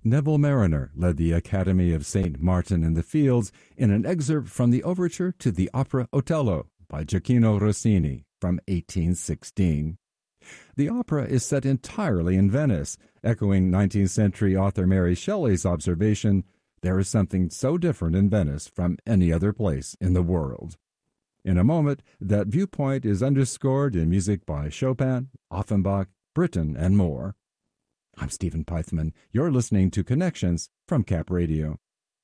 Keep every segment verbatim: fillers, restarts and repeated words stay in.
Neville Mariner led the Academy of Saint Martin in the Fields in an excerpt from the overture to the opera Otello by Gioacchino Rossini from eighteen sixteen. The opera is set entirely in Venice, echoing nineteenth century author Mary Shelley's observation, "There is something so different in Venice from any other place in the world." In a moment, that viewpoint is underscored in music by Chopin, Offenbach, Britten, and more. I'm Stephen Pythman. You're listening to Connections from Cap Radio.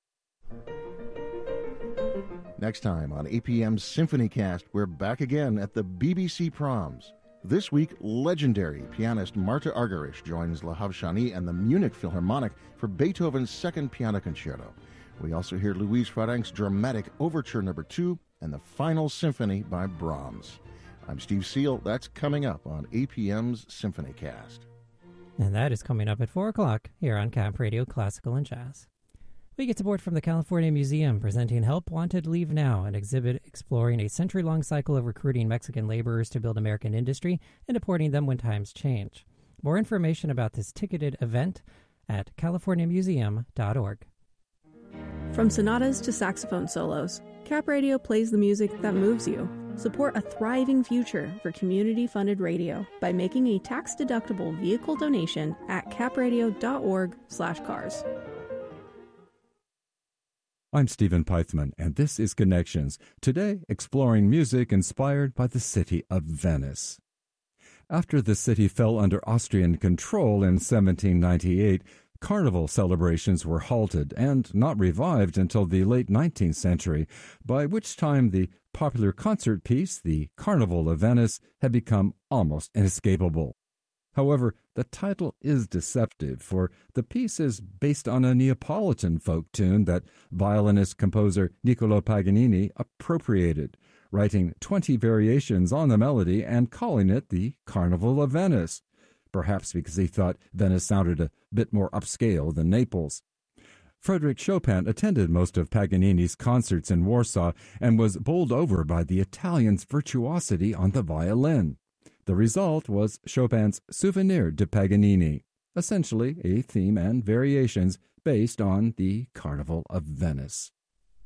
Next time on A P M's SymphonyCast, we're back again at the B B C Proms. This week, legendary pianist Marta Argerich joins La Havshani and the Munich Philharmonic for Beethoven's Second Piano Concerto. We also hear Louise Farrenc's dramatic Overture Number Two and the Final Symphony by Brahms. I'm Steve Seal. That's coming up on A P M's SymphonyCast. And that is coming up at four o'clock here on Cap Radio Classical and Jazz. We get support from the California Museum, presenting Help Wanted Leave Now, an exhibit exploring a century-long cycle of recruiting Mexican laborers to build American industry and deporting them when times change. More information about this ticketed event at california museum dot org. From sonatas to saxophone solos, Cap Radio plays the music that moves you. Support a thriving future for community-funded radio by making a tax-deductible vehicle donation at capradio.org slash cars. I'm Stephen Pythman, and this is Connections, today exploring music inspired by the city of Venice. After the city fell under Austrian control in seventeen ninety-eight, carnival celebrations were halted and not revived until the late nineteenth century, by which time the popular concert piece, the Carnival of Venice, had become almost inescapable. However, the title is deceptive, for the piece is based on a Neapolitan folk tune that violinist-composer Niccolò Paganini appropriated, writing twenty variations on the melody and calling it the Carnival of Venice, perhaps because he thought Venice sounded a bit more upscale than Naples. Frédéric Chopin attended most of Paganini's concerts in Warsaw and was bowled over by the Italians' virtuosity on the violin. The result was Chopin's Souvenir de Paganini, essentially a theme and variations based on the Carnival of Venice.